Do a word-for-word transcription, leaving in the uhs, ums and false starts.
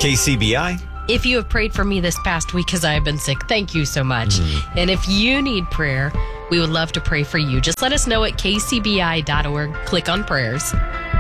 K C B I. If you have prayed for me this past week because I have been sick, thank you so much. Mm. And if you need prayer, we would love to pray for you. Just let us know at k c b i dot org. Click on prayers.